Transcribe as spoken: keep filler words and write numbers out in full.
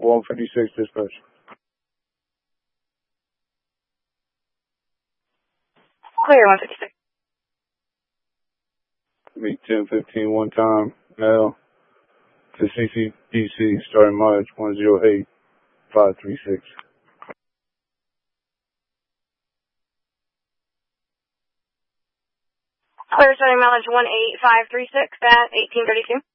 one fifty-six dispatch. Clear one fifty-six. Meet ten fifteen one time now to C C D C starting mileage one zero eight five three six. Clear starting mileage one eight five three six at eighteen thirty-two.